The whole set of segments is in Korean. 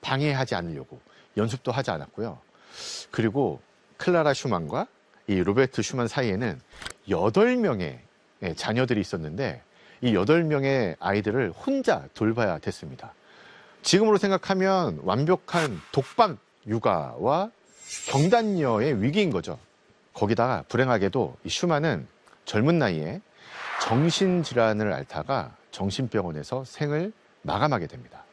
방해하지 않으려고 연습도 하지 않았고요. 그리고 클라라 슈만과 이 로베르트 슈만 사이에는 8명의 자녀들이 있었는데 이 8명의 아이들을 혼자 돌봐야 됐습니다. 지금으로 생각하면 완벽한 독박 육아와 경단녀의 위기인 거죠. 거기다가 불행하게도 이 슈만은 젊은 나이에 정신질환을 앓다가 정신병원에서 생을 마감하게 됩니다.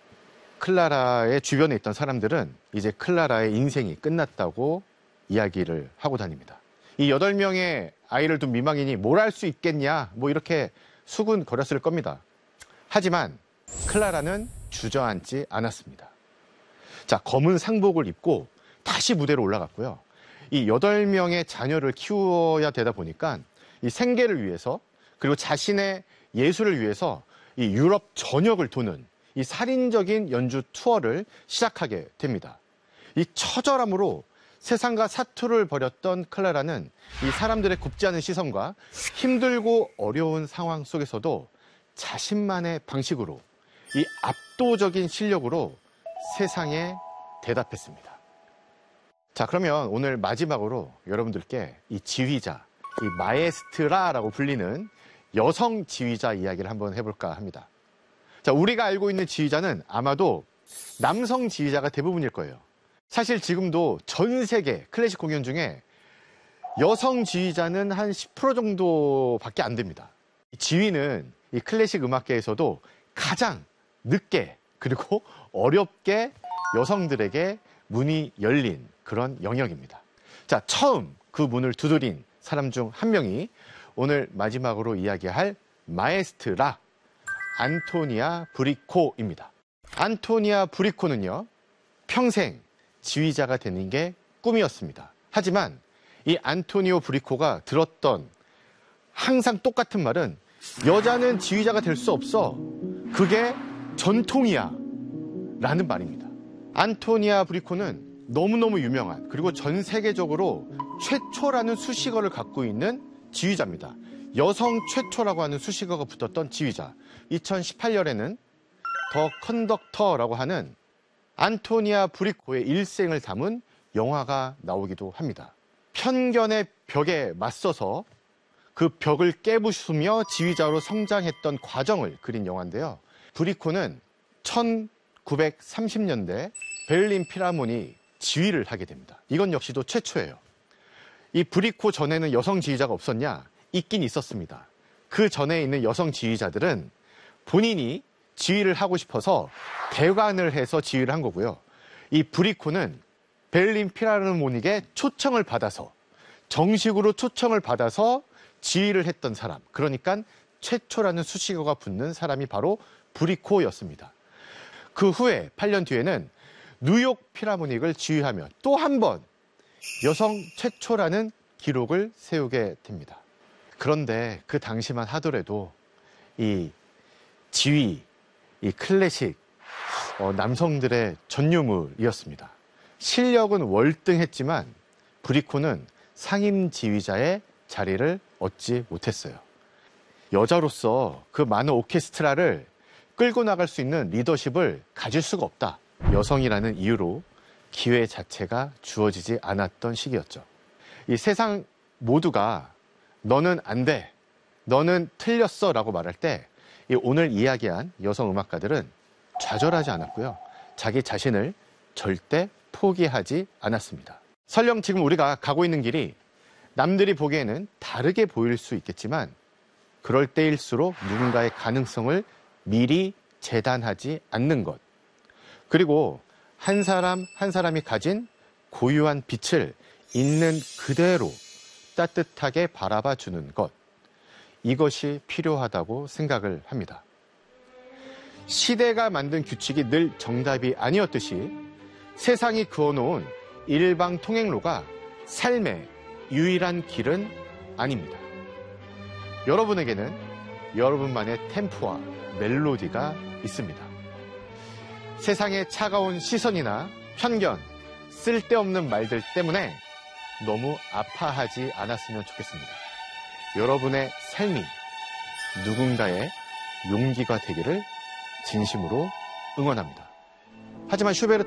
클라라의 주변에 있던 사람들은 이제 클라라의 인생이 끝났다고 이야기를 하고 다닙니다. 이 8명의 아이를 둔 미망인이 뭘 할 수 있겠냐 뭐 이렇게 수군거렸을 겁니다. 하지만 클라라는 주저앉지 않았습니다. 자, 검은 상복을 입고 다시 무대로 올라갔고요. 이 8명의 자녀를 키워야 되다 보니까 이 생계를 위해서 그리고 자신의 예술을 위해서 이 유럽 전역을 도는 이 살인적인 연주 투어를 시작하게 됩니다. 이 처절함으로 세상과 사투를 벌였던 클라라는 이 사람들의 굽지 않은 시선과 힘들고 어려운 상황 속에서도 자신만의 방식으로 이 압도적인 실력으로 세상에 대답했습니다. 자, 그러면 오늘 마지막으로 여러분들께 이 지휘자, 이 마에스트라라고 불리는 여성 지휘자 이야기를 한번 해볼까 합니다. 자, 우리가 알고 있는 지휘자는 아마도 남성 지휘자가 대부분일 거예요. 사실 지금도 전 세계 클래식 공연 중에 여성 지휘자는 한 10% 정도밖에 안 됩니다. 지휘는 이 클래식 음악계에서도 가장 늦게 그리고 어렵게 여성들에게 문이 열린 그런 영역입니다. 자, 처음 그 문을 두드린 사람 중 한 명이 오늘 마지막으로 이야기할 마에스트라 안토니아 브리코입니다. 안토니아 브리코는요, 평생 지휘자가 되는 게 꿈이었습니다. 하지만 이 안토니오 브리코가 들었던 항상 똑같은 말은 여자는 지휘자가 될 수 없어. 그게 전통이야. 라는 말입니다. 안토니아 브리코는 너무너무 유명한 그리고 전 세계적으로 최초라는 수식어를 갖고 있는 지휘자입니다. 여성 최초라고 하는 수식어가 붙었던 지휘자. 2018년에는 더 컨덕터라고 하는 안토니아 브리코의 일생을 담은 영화가 나오기도 합니다. 편견의 벽에 맞서서 그 벽을 깨부수며 지휘자로 성장했던 과정을 그린 영화인데요. 브리코는 1930년대 베를린 필하모니 지휘를 하게 됩니다. 이건 역시도 최초예요. 이 브리코 전에는 여성 지휘자가 없었냐? 있긴 있었습니다. 그 전에 있는 여성 지휘자들은 본인이 지휘를 하고 싶어서 대관을 해서 지휘를 한 거고요. 이 브리코는 베를린 필하모닉에 초청을 받아서 정식으로 초청을 받아서 지휘를 했던 사람, 그러니까 최초라는 수식어가 붙는 사람이 바로 브리코였습니다. 그 후에 8년 뒤에는 뉴욕 필하모닉을 지휘하며 또 한 번 여성 최초라는 기록을 세우게 됩니다. 그런데 그 당시만 하더라도 이 지휘, 이 클래식, 남성들의 전유물이었습니다. 실력은 월등했지만 브리코는 상임 지휘자의 자리를 얻지 못했어요. 여자로서 그 많은 오케스트라를 끌고 나갈 수 있는 리더십을 가질 수가 없다. 여성이라는 이유로 기회 자체가 주어지지 않았던 시기였죠. 이 세상 모두가 너는 안 돼, 너는 틀렸어 라고 말할 때 오늘 이야기한 여성 음악가들은 좌절하지 않았고요. 자기 자신을 절대 포기하지 않았습니다. 설령 지금 우리가 가고 있는 길이 남들이 보기에는 다르게 보일 수 있겠지만 그럴 때일수록 누군가의 가능성을 미리 재단하지 않는 것, 그리고 한 사람 한 사람이 가진 고유한 빛을 있는 그대로 따뜻하게 바라봐 주는 것, 이것이 필요하다고 생각을 합니다. 시대가 만든 규칙이 늘 정답이 아니었듯이 세상이 그어놓은 일방통행로가 삶의 유일한 길은 아닙니다. 여러분에게는 여러분만의 템포와 멜로디가 있습니다. 세상의 차가운 시선이나 편견, 쓸데없는 말들 때문에 너무 아파하지 않았으면 좋겠습니다. 여러분의 삶이 누군가의 용기가 되기를 진심으로 응원합니다. 하지만 슈베르트